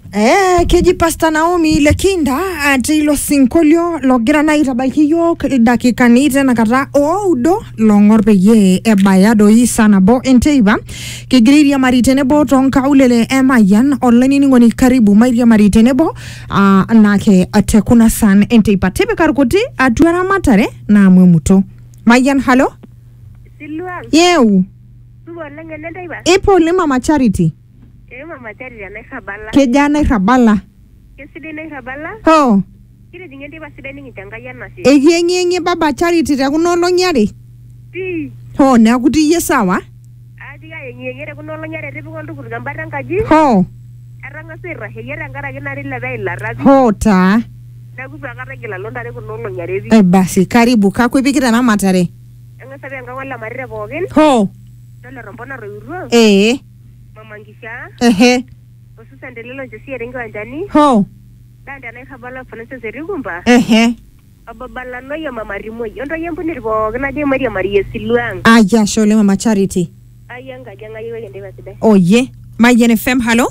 Keji Pastor Naomi Lekinda atilo sinkolio logira na itabaiki yok dakikani tena kata oudo longor peye ebayado isana bo enteiba kigiriria maritenebo tonkaulele emayan online ngoni karibu mairia maritenebo nake atekuna san enteiba tebekar kuti atuara matare na mwemuto mayan halo Silwan yeu tuwa lenga nendaiba ipo lima ma Charity Mama Charity na Khabala. Kejana Khabala. Keside na Khabala? Ho. Kile dingende baside ningi tangaya nasi. Egienge baba Charity ya kuno nyari. Ti. Ho na kuti yesawa. Adiga yengere kuno nyari tebu kondu kurgambara ngaji. Ho. Aranga sirra heyera ngara ginari la rabi. Ho ta. Na kupanga regela londa re kuno nyari. Basi karibu kakwipikira na matare. Anga sabe anga wala marire bogen. Ho. Dole rombona roiro. Mangisha osusa ndelelo njesi erenga wanjani ho danda na Khabala fanase serigumba ababala no ya mama rimo yondo yembu nirbo kana je Maria Silwang aya shole mama Charity ayanga janga yewe ndeba sida oye Mayen FM halo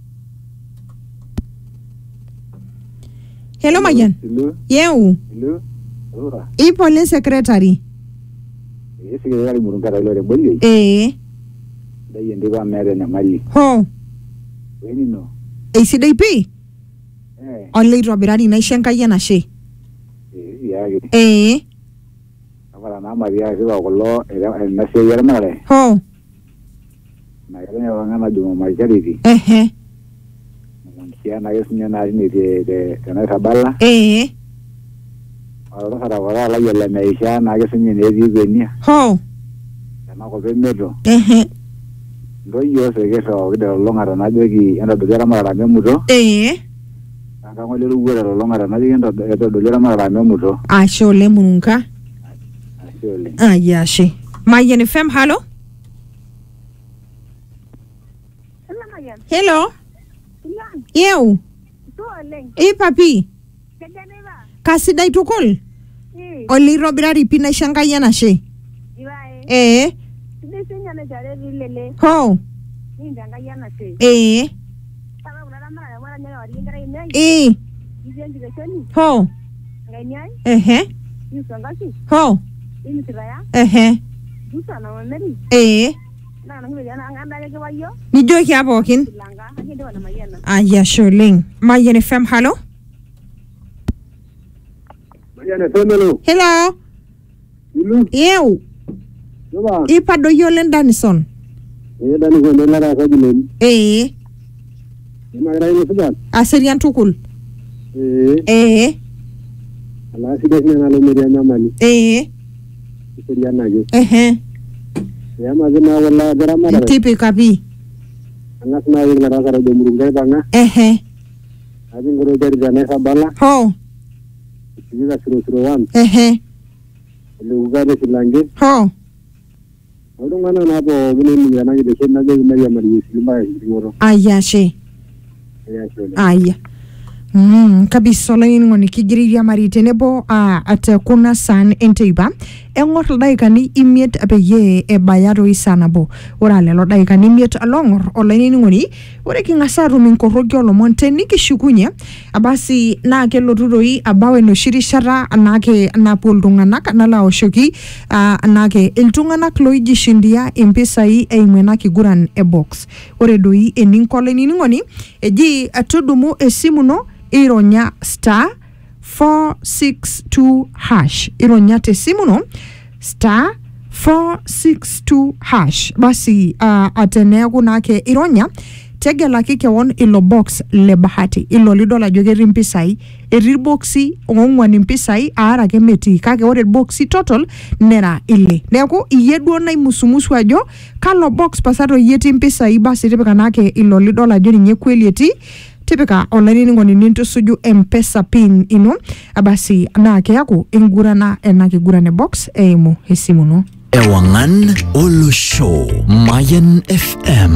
hello Mayen yeu hello ora ipo le secretary secretary murungara lore bolio Dayende ba mere na mali. Ho. Weni no. CDP. Only Robirani na shenka yana she. Yage. Abala na Maria se ba kolo na se yere mare. Ho. Na yere na ngana duma ma Charity. Mwankia na yesu nyana ni de na Khabala. Ala sara wala la yele meisha na yesu nyene zibenia. Ho. Na ko bemedo. Royo segeso de longara na jogi enda dogera mara memuto anga ngole luwera longara na jogi enda dogera mara memuto ashole mununka ashole ayashi Mayen FM halo hello yeu papi kasidai tukul oli robirari pina shanga yana she ho ho ho nijoki abokin aya sholing Mayen FM halo Mayen FM hello yeu ipa do yolen Danison Danison nela ka jilen magara ni sudan aserian tukul ala sides na lo media nyamani serian naje ya magina wala garama da tipi kapi angas na wala ra kara do murungai banga ajin goro der jane Khabala ho siga 001 lu ga de silange ho Odongana na po bunini yana de shenna de Maria Silumba ngoro ayashe aya kabisa laini ngoni kigiriria maritenebo atekuna san enteiba engor daikani imiet apeye ebayaro isanabo ora lelo daikani imiet alongor olaini ngoni ore kingasaru minkorogi olomon nikishukunye abasi na kelotudoi abawe no shirishara nake napoldunganak nala oshoki nake iltunganak loijishindia impisai eimena kiguran ebox ore doi eninkolaini ngoni eji atudumu esimuno ironya star 462 hash ironya tesimuno star 462 hash basi atenea kunake ironya tegela kikewon ilo box le bahati ilo lidola jogeri mpisai boxi ongwani mpisai ara kemeti kake ore boxi total nera ile neku iyeduo na musumusu ajo kalo box pasado yeti mpisai basi tepeka nake ilo lidola jori nye kwelieti tipika online ngoni ninto suju M-Pesa pin ino abasi nake yako ingurana enake gurane box eimu hesimuno Ewangan Olo Show Mayen FM